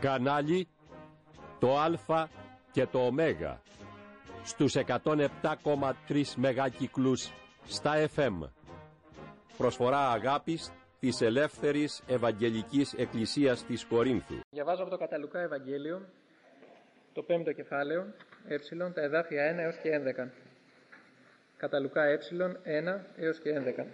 Κανάλι το Α και το Ω στους 107,3 μεγάκυκλους στα FM. Προσφορά αγάπης της Ελεύθερης Ευαγγελικής Εκκλησίας της Κορίνθου. Διαβάζω από το κατά Λουκά Ευαγγέλιο, το 5ο κεφάλαιο, τα εδάφια 1 έως και 11. Κατά Λουκά 1 έως και 11.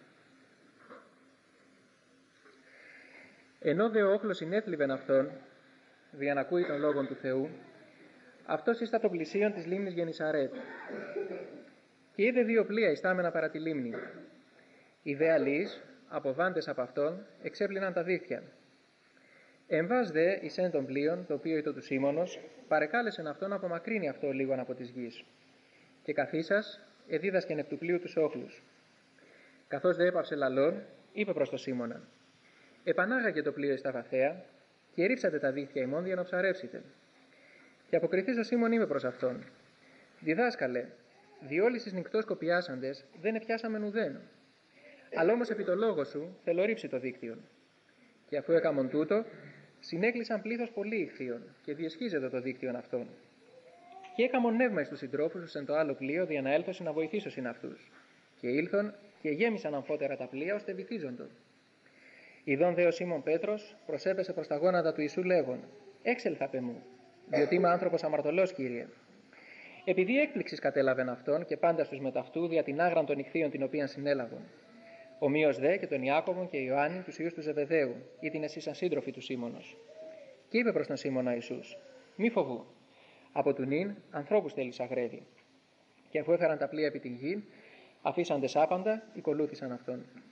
Ενώ δε ο όχλος συνέθλιβεν αυτόν, διανακούει των λόγων του Θεού, αυτός ήστα το πλησίον της λίμνης Γενισαρέτ. Και είδε δύο πλοία ιστάμενα παρά τη λίμνη. Οι δε αλείς, αποβάντες από αυτόν, εξέπλυναν τα δίχτυα. Εμβάς δε εις εν των πλοίων, το οποίο ήτο του Σίμωνος, παρεκάλεσεν αυτόν να απομακρύνει αυτό λίγον από της γης. Και καθίσας, εδίδασκεν εκ του πλοίου τους όχλους. Καθώς δε έπαυσε λαλών, είπε προς το Σίμωνα: «Επανάγαγε το πλοίο εις τα βαθαία, και ρίψατε τα δίχτυα ημών για να ψαρεύσετε». Και αποκριθείς ο Σίμων είπε προς αυτόν: «Διδάσκαλε, διόλοι στις νυκτός κοπιάσαντες δεν επιάσαμεν ουδέν. Αλλά όμως επί το λόγο σου θέλω ρίψει το δίκτυον». Και αφού έκαμον τούτο, συνέκλεισαν πλήθος πολύ ηχθείων, και διεσχίζεται το δίκτυον αυτών. Και έκαμον νεύμα εις τους συντρόφους τους εν το άλλο πλοίο, για να έλθωσιν να βοηθήσωσιν αυτούς. Και ήλθον και γέμισαν αμφότερα τα πλοία, ώστε βυθίζοντο. Ιδών δε ο Σίμων Πέτρος προσέπεσε προς τα γόνατα του Ιησού λέγον: «Έξελθα πε μου, διότι είμαι άνθρωπος αμαρτωλός, Κύριε». Επειδή έκπληξης κατέλαβεν αυτόν και πάντα στους μεταυτού δια την άγραν των ηχθείων την οποία συνέλαβον. Ομοίως δε και τον Ιάκωβον και Ιωάννη, τους ιούς του Ζεβεδαίου, ή την εσείς σύντροφοι του Σίμωνος. Και είπε προς τον Σίμωνα Ιησούς: «Μη φοβού, από του νυν ανθρώπους θέλεις αγρεύει». Και αφού έφεραν τα πλοία επί την γη, αφήσαντες άπαντα, ακολούθησαν αυτόν.